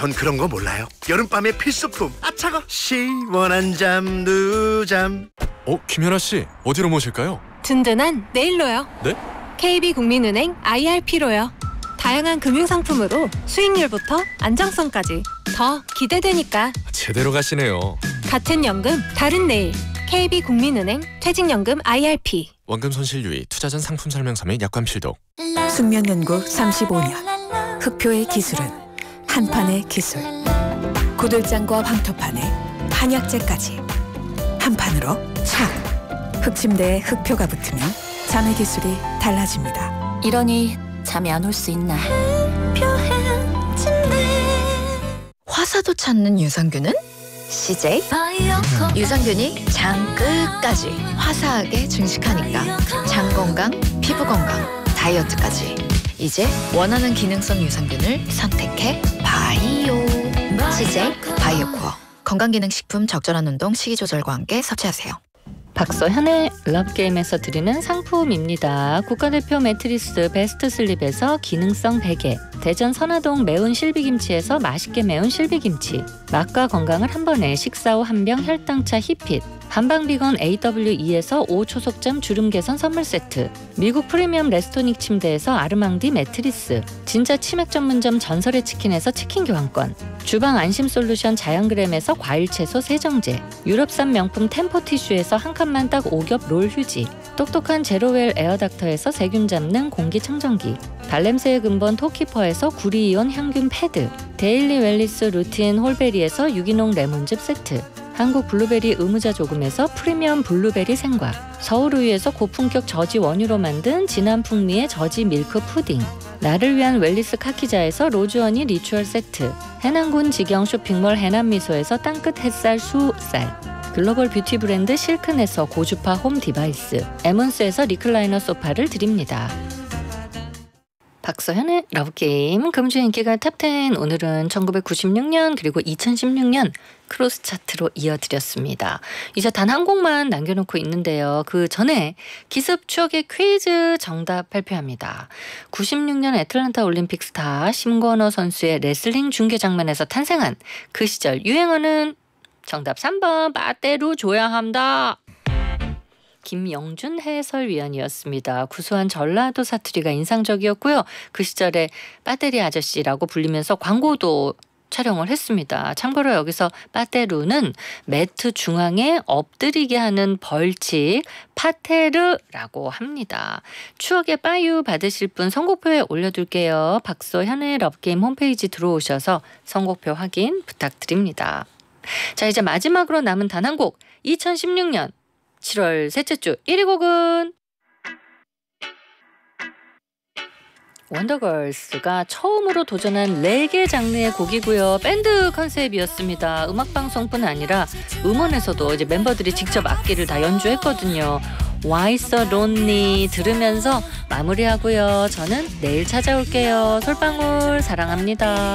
전 그런 거 몰라요. 여름밤의 필수품. 아 차가. 시원한 잠 누잠. 김연아 씨, 어디로 모실까요? 든든한 내일로요. 네? KB국민은행 IRP로요. 다양한 금융상품으로 수익률부터 안정성까지 더 기대되니까. 제대로 가시네요. 같은 연금 다른 내일. KB국민은행 퇴직연금 IRP. 원금 손실 유의, 투자 전 상품 설명서 및 약관 필독. 숙면 연구 35년. 흑표의 기술은 한판의 기술. 고들장과 황토판에 한약재까지 한 판으로 착. 흑침대에 흑표가 붙으면 잠의 기술이 달라집니다. 이러니 잠이 안 올 수 있나. 화사도 찾는 유산균은 CJ 유산균이 장 끝까지 화사하게 증식하니까 장 건강, 피부 건강, 다이어트까지. 이제 원하는 기능성 유산균을 선택해 바이오. CJ 바이오코어. 건강기능식품 적절한 운동, 식이조절과 함께 섭취하세요. 박서현의 러브게임에서 드리는 상품입니다. 국가대표 매트리스 베스트슬립에서 기능성 베개, 대전 선화동 매운 실비김치에서 맛있게 매운 실비김치, 맛과 건강을 한 번에 식사 후 한 병 혈당차 히핏, 한방비건 AWE에서 5초속잠 주름 개선 선물 세트, 미국 프리미엄 레스토닉 침대에서 아르망디 매트리스, 진짜 치맥 전문점 전설의 치킨에서 치킨 교환권, 주방 안심 솔루션 자연그램에서 과일 채소 세정제, 유럽산 명품 템포 티슈에서 한 칸만 딱 5겹 롤 휴지, 똑똑한 제로웰 에어닥터에서 세균 잡는 공기청정기, 발냄새의 근본 토키퍼에서 구리이온 향균 패드, 데일리 웰리스 루틴 홀베리에서 유기농 레몬즙 세트, 한국 블루베리 의무자 조금에서 프리미엄 블루베리 생과, 서울우유에서 고품격 저지 원유로 만든 진한 풍미의 저지 밀크 푸딩, 나를 위한 웰리스 카키자에서 로즈허니 리추얼 세트, 해남군 직영 쇼핑몰 해남미소에서 땅끝 햇살 수쌀, 글로벌 뷰티 브랜드 실큰에서 고주파 홈 디바이스, 에몬스에서 리클라이너 소파를 드립니다. 박서현의 러브게임 금주 인기가 탑10. 오늘은 1996년 그리고 2016년 크로스 차트로 이어드렸습니다. 이제 단 한 곡만 남겨놓고 있는데요. 그 전에 기습 추억의 퀴즈 정답 발표합니다. 96년 애틀랜타 올림픽 스타 심건호 선수의 레슬링 중계 장면에서 탄생한 그 시절 유행어는 정답 3번 빠떼로 줘야 한다. 김영준 해설위원이었습니다. 구수한 전라도 사투리가 인상적이었고요. 그 시절에 빠떼리 아저씨라고 불리면서 광고도 촬영을 했습니다. 참고로 여기서 빠떼루는 매트 중앙에 엎드리게 하는 벌칙 파테르라고 합니다. 추억의 빠유 받으실 분 선곡표에 올려둘게요. 박서현의 러브게임 홈페이지 들어오셔서 선곡표 확인 부탁드립니다. 자, 이제 마지막으로 남은 단 한 곡, 2016년 7월 셋째 주 1위 곡은 원더걸스가 처음으로 도전한 레게 장르의 곡이고요. 밴드 컨셉이었습니다. 음악방송뿐 아니라 음원에서도 이제 멤버들이 직접 악기를 다 연주했거든요. Why So Lonely 들으면서 마무리하고요. 저는 내일 찾아올게요. 솔방울 사랑합니다.